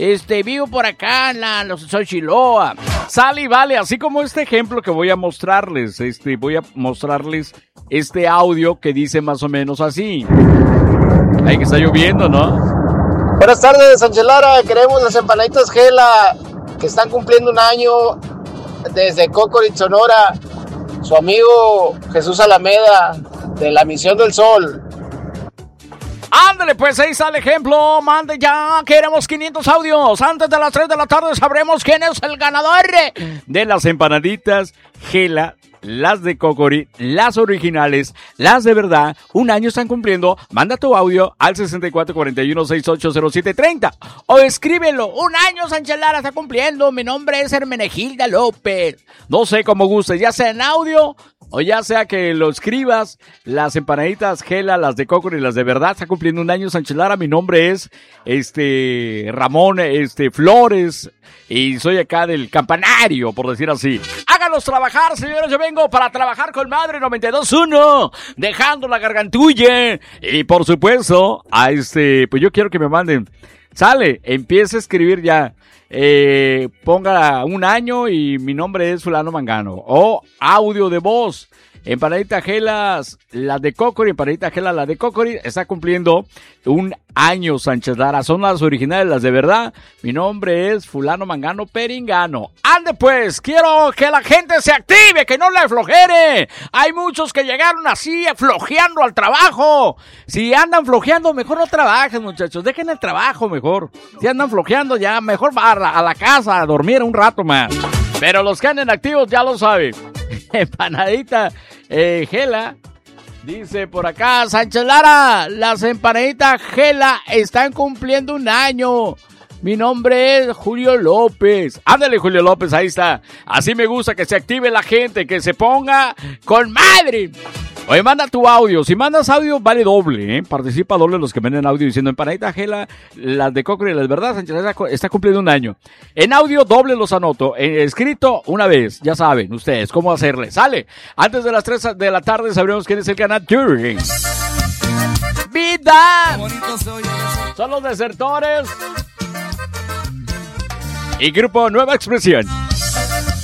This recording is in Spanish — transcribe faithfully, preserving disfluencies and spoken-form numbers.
Este, vivo por acá en la los Xochiloa. Sale y vale, así como este ejemplo que voy a mostrarles. Este, voy a mostrarles este audio que dice más o menos así. Ahí que está lloviendo, ¿no? Buenas tardes, Sánchez Lara. Queremos las empanaditas Gela que están cumpliendo un año desde Cocorit, Sonora. Su amigo Jesús Alameda de la Misión del Sol. Ándale, pues ahí está el ejemplo. Mande ya, queremos quinientos audios. Antes de las tres de la tarde sabremos quién es el ganador de las empanaditas Gela. Las de Cocorit, las originales, las de verdad, un año están cumpliendo. Manda tu audio al sesenta y cuatro cuarenta y uno sesenta y ocho cero siete treinta o escríbelo. Un año Sánchez Lara está cumpliendo. Mi nombre es Hermenegilda López. No sé cómo guste, ya sea en audio o ya sea que lo escribas. Las empanaditas Gela, las de Cocorit, las de verdad, está cumpliendo un año Sánchez Lara. Mi nombre es este Ramón este Flores y soy acá del campanario, por decir así. Háganos trabajar, señores. Yo vengo para trabajar con Madre noventa y dos punto uno, dejando la gargantulla. Y por supuesto, a este, pues yo quiero que me manden. Sale, empiece a escribir ya. Eh, ponga un año y mi nombre es fulano mangano. O audio de voz. Empanadita Gela, la de Cocorit, empanadita Gela, la de Cocorit, está cumpliendo un año Sánchez Lara. Son las originales, las de verdad. Mi nombre es fulano mangano peringano. Ande pues, quiero que la gente se active, que no le aflojere. Hay muchos que llegaron así, flojeando al trabajo. Si andan flojeando, mejor no trabajen, muchachos. Dejen el trabajo mejor. Si andan flojeando ya, mejor va a la, a la casa a dormir un rato más. Pero los que anden activos ya lo saben. Empanadita eh, Gela, dice por acá Sánchez Lara, las empanaditas Gela están cumpliendo un año. Mi nombre es Julio López. Ándale, Julio López, ahí está. Así me gusta que se active la gente, que se ponga con madre. Oye, manda tu audio. Si mandas audio, vale doble, ¿eh? Participa doble los que manden audio diciendo empanadita Gela, las de Cocorit, las verdad, Sánchez Lara está cumpliendo un año. En audio, doble los anoto. En escrito, una vez. Ya saben ustedes cómo hacerle. Sale. Antes de las tres de la tarde sabremos quién es el ganador. ¡Vida! Son los Desertores y Grupo Nueva Expresión.